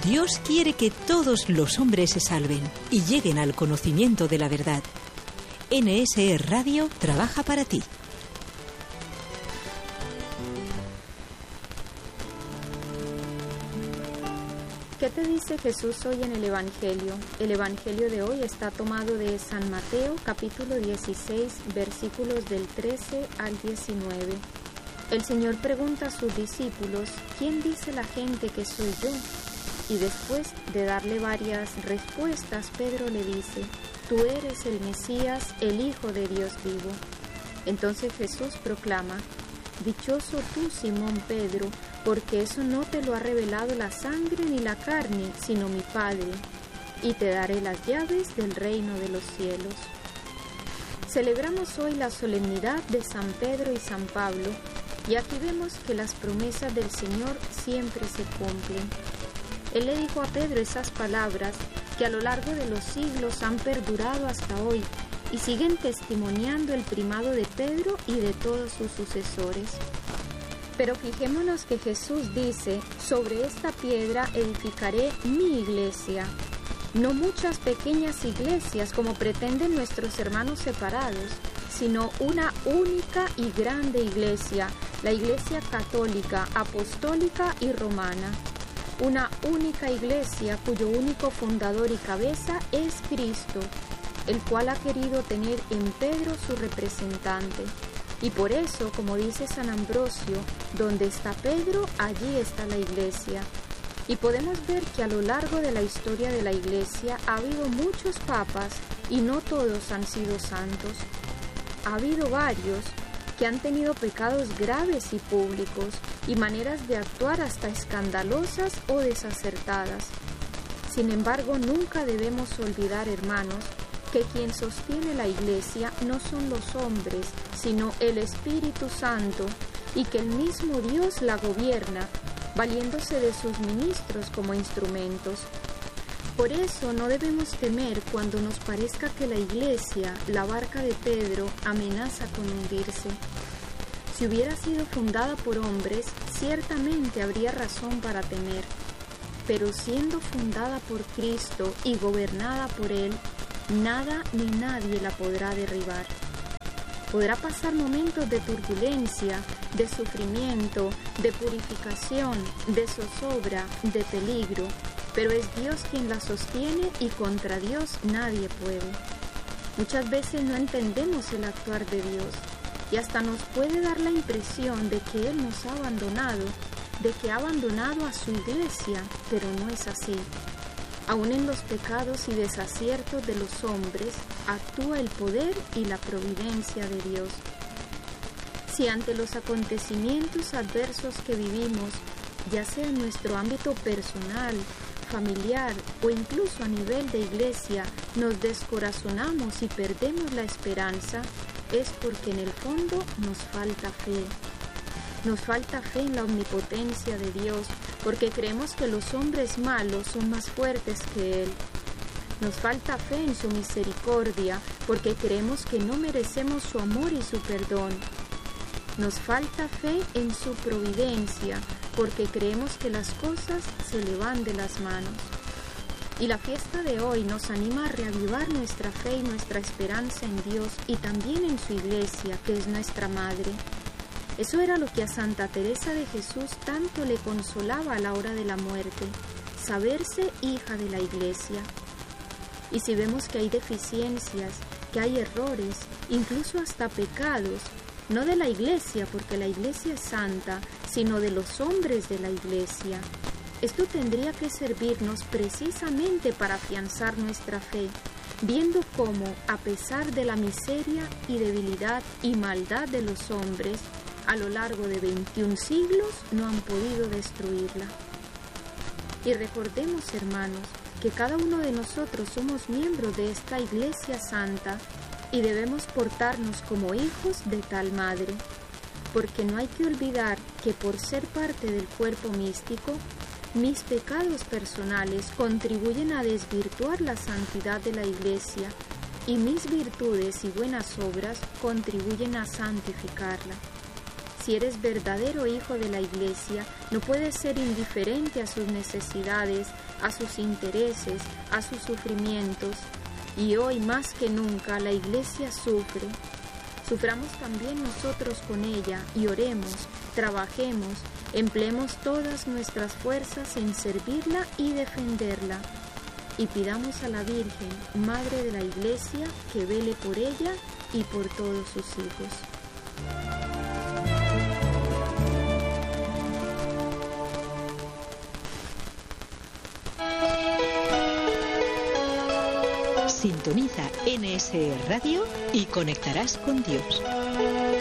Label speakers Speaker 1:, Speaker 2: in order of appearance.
Speaker 1: Dios quiere que todos los hombres se salven y lleguen al conocimiento de la verdad. NSE Radio trabaja para ti.
Speaker 2: ¿Qué te dice Jesús hoy en el Evangelio? El Evangelio de hoy está tomado de San Mateo, capítulo 16, versículos del 13 al 19. El Señor pregunta a sus discípulos, ¿quién dice la gente que soy yo? Y después de darle varias respuestas, Pedro le dice, tú eres el Mesías, el Hijo de Dios vivo. Entonces Jesús proclama, dichoso tú, Simón Pedro, porque eso no te lo ha revelado la sangre ni la carne, sino mi Padre, y te daré las llaves del reino de los cielos. Celebramos hoy la solemnidad de San Pedro y San Pablo, y aquí vemos que las promesas del Señor siempre se cumplen. Él le dijo a Pedro esas palabras que a lo largo de los siglos han perdurado hasta hoy y siguen testimoniando el primado de Pedro y de todos sus sucesores. Pero fijémonos que Jesús dice, sobre esta piedra edificaré mi iglesia. No muchas pequeñas iglesias como pretenden nuestros hermanos separados, sino una única y grande iglesia, la Iglesia Católica, Apostólica y Romana. Una única iglesia cuyo único fundador y cabeza es Cristo, el cual ha querido tener en Pedro su representante. Y por eso, como dice San Ambrosio, donde está Pedro, allí está la iglesia. Y podemos ver que a lo largo de la historia de la iglesia ha habido muchos papas y no todos han sido santos. Ha habido varios que han tenido pecados graves y públicos y maneras de actuar hasta escandalosas o desacertadas. Sin embargo, nunca debemos olvidar, hermanos, que quien sostiene la iglesia no son los hombres, sino el Espíritu Santo, y que el mismo Dios la gobierna, valiéndose de sus ministros como instrumentos. Por eso no debemos temer cuando nos parezca que la iglesia, la barca de Pedro, amenaza con hundirse. Si hubiera sido fundada por hombres, ciertamente habría razón para temer. Pero siendo fundada por Cristo y gobernada por Él, nada ni nadie la podrá derribar. Podrá pasar momentos de turbulencia, de sufrimiento, de purificación, de zozobra, de peligro, pero es Dios quien la sostiene y contra Dios nadie puede. Muchas veces no entendemos el actuar de Dios y hasta nos puede dar la impresión de que Él nos ha abandonado, de que ha abandonado a su iglesia, pero no es así. Aún en los pecados y desaciertos de los hombres actúa el poder y la providencia de Dios. Si ante los acontecimientos adversos que vivimos, ya sea en nuestro ámbito personal, familiar o incluso a nivel de iglesia, nos descorazonamos y perdemos la esperanza, es porque en el fondo nos falta fe. Nos falta fe en la omnipotencia de Dios, porque creemos que los hombres malos son más fuertes que Él. Nos falta fe en su misericordia, porque creemos que no merecemos su amor y su perdón. Nos falta fe en su providencia, porque creemos que las cosas se le van de las manos. Y la fiesta de hoy nos anima a reavivar nuestra fe y nuestra esperanza en Dios y también en su iglesia, que es nuestra madre. Eso era lo que a Santa Teresa de Jesús tanto le consolaba a la hora de la muerte, saberse hija de la iglesia. Y si vemos que hay deficiencias, que hay errores, incluso hasta pecados, no de la iglesia, porque la iglesia es santa, sino de los hombres de la iglesia, esto tendría que servirnos precisamente para afianzar nuestra fe, viendo cómo, a pesar de la miseria y debilidad y maldad de los hombres, a lo largo de 21 siglos no han podido destruirla. Y recordemos, hermanos, que cada uno de nosotros somos miembros de esta Iglesia Santa y debemos portarnos como hijos de tal madre, porque no hay que olvidar que por ser parte del cuerpo místico, mis pecados personales contribuyen a desvirtuar la santidad de la Iglesia y mis virtudes y buenas obras contribuyen a santificarla. Si eres verdadero hijo de la Iglesia, no puedes ser indiferente a sus necesidades, a sus intereses, a sus sufrimientos. Y hoy más que nunca la Iglesia sufre. Suframos también nosotros con ella y oremos, trabajemos, empleemos todas nuestras fuerzas en servirla y defenderla. Y pidamos a la Virgen, Madre de la Iglesia, que vele por ella y por todos sus hijos.
Speaker 1: Sintoniza NSE Radio y conectarás con Dios.